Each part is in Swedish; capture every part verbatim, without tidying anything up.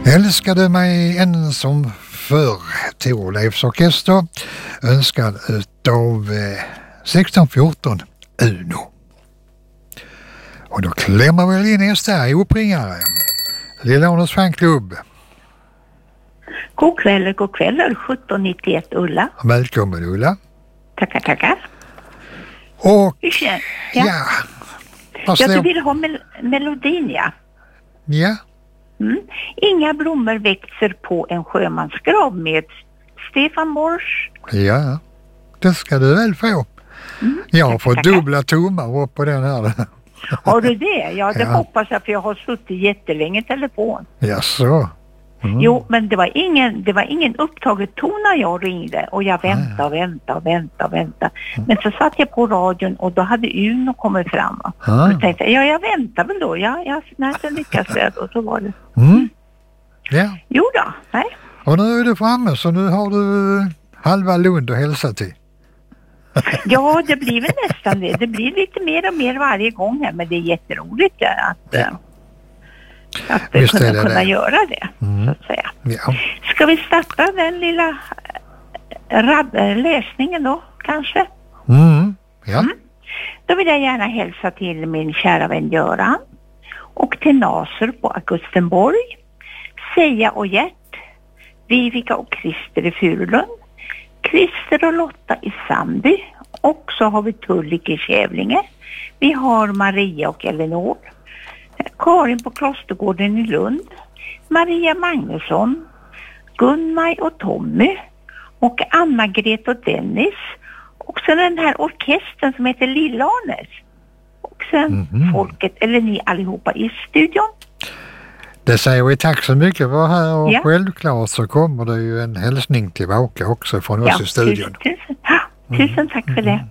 Älskade mig än som förr, Thorleifs orkester, önskad utav eh, sexton fjorton Uno. Och då klämmer vi in nästa i uppringare. Lilla Arnes fanklubb. God kväll, god kväll, sjutton nittioett Ulla. Välkommen Ulla. Tackar, tackar. Och ja, ja jag skulle vilja ha mel- melodin, ja. Ja. Mm. Inga blommor växer på en sjömansgrav med Stefan Mors. Ja, det ska du väl få. Mm. Jag har fått tackar. dubbla tummar upp på den här. Har du det? Ja, det ja. hoppas jag, för jag har suttit jättelänge i telefon. Ja, så. Mm. Jo, men det var ingen det var ingen upptaget ton när jag ringde och jag väntade och väntade och väntade och väntade. Mm. Men så satt jag på radion och då hade Uno kommit fram. Ah. Och tänkte ja, jag väntar väl då. Ja, jag, när så lyckas jag och så var det. Mm. Ja. Jo då, nej. Och nu är du framme, så nu har du halva Lund att hälsa till. Ja, det blir väl nästan det. Det blir lite mer och mer varje gång här, men det är jätteroligt att, ja. att vi kunna, kunna det. göra det, mm. så att säga. Ja. Ska vi starta den lilla rad- läsningen då, kanske? Mm. Ja. Mm. Då vill jag gärna hälsa till min kära vän Göran och till Naser på Augustenborg, Seja och Gert, Vivica och Christer i Furulund, Christer och Lotta i Sandby, och så har vi Tullik i Kävlinge. Vi har Maria och Elinor, Karin på Klostergården i Lund, Maria Magnusson, Gunmaj och Tommy och Anna-Gret och Dennis, och sen den här orkestern som heter Lilla-Arnes, och sen mm-hmm. folket, eller ni allihopa i studion. Det säger vi tack så mycket för här, och ja. självklart så kommer det ju en hälsning tillbaka också från ja, oss i studion. Tusen, tusen, ja, tusen tack för det.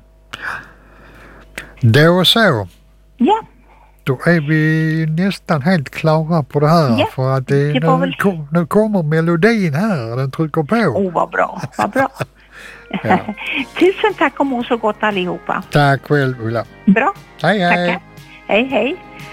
Då så. Ja. Då är vi nästan helt klara på det här, ja, för att det, det nu, väl... kom, nu kommer melodin här, den trycker på. Åh, oh, vad bra, vad bra. Ja. Tusen tack och må så gott allihopa. Tack själv Ulla. Bra. Hej hej. Tackar. Hej hej.